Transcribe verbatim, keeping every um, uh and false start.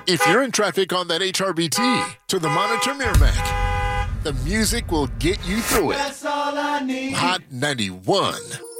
If you're in traffic on that H R B T to the Monitor Merrimack, the music will get you through it. That's all I need. Hot ninety-one.